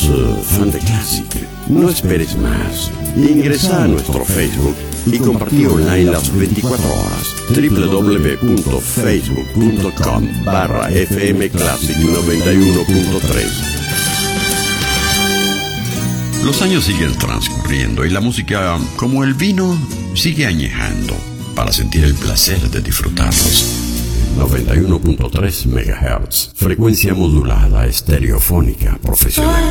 fan de Classic? No esperes más. Ingresa a nuestro Facebook y compartí online las 24 horas. www.facebook.com/FM Classic 91.3. Los años siguen transcurriendo y la música, como el vino, sigue añejando para sentir el placer de disfrutarlos. 91.3 MHz, frecuencia modulada estereofónica profesional.